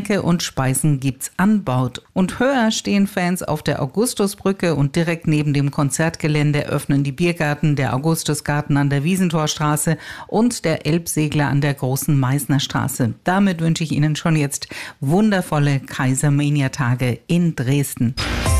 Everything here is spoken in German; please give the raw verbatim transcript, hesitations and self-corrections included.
Getränke und Speisen gibt's an Bord. Und höher stehen Fans auf der Augustusbrücke und direkt neben dem Konzertgelände öffnen die Biergärten, der Augustusgarten an der Wiesentorstraße und der Elbsegler an der Großen Meißner Straße. Damit wünsche ich Ihnen schon jetzt wundervolle Kaisermania-Tage in Dresden.